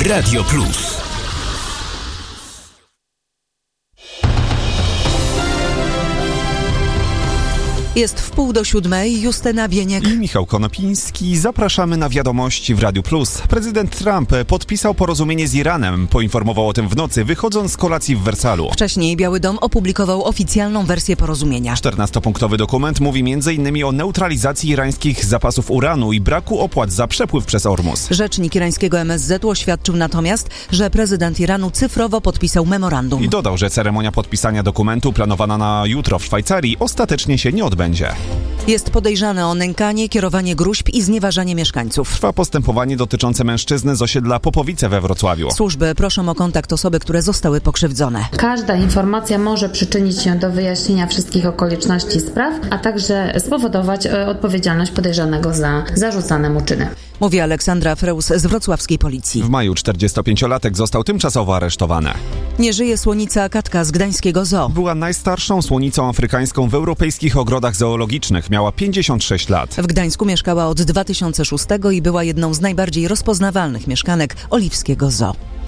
Radio Plus. Jest 6:30, Justyna Wieniek i Michał Konopiński. Zapraszamy na wiadomości w Radiu Plus. Prezydent Trump podpisał porozumienie z Iranem. Poinformował o tym w nocy, wychodząc z kolacji w Wersalu. Wcześniej Biały Dom opublikował oficjalną wersję porozumienia. 14-punktowy dokument mówi m.in. o neutralizacji irańskich zapasów uranu i braku opłat za przepływ przez Ormus. Rzecznik irańskiego MSZ oświadczył natomiast, że prezydent Iranu cyfrowo podpisał memorandum. I dodał, że ceremonia podpisania dokumentu planowana na jutro w Szwajcarii ostatecznie się nie odbędzie. Jest podejrzany o nękanie, kierowanie gróźb i znieważanie mieszkańców. Trwa postępowanie dotyczące mężczyzny z osiedla Popowice we Wrocławiu. Służby proszą o kontakt osoby, które zostały pokrzywdzone. Każda informacja może przyczynić się do wyjaśnienia wszystkich okoliczności spraw, a także spowodować odpowiedzialność podejrzanego za zarzucane mu czyny. Mówi Aleksandra Freus z wrocławskiej policji. W maju 45-latek został tymczasowo aresztowany. Nie żyje słonica Katka z gdańskiego zoo. Była najstarszą słonicą afrykańską w europejskich ogrodach zoologicznych. Miała 56 lat. W Gdańsku mieszkała od 2006 i była jedną z najbardziej rozpoznawalnych mieszkanek Oliwskiego Zoo.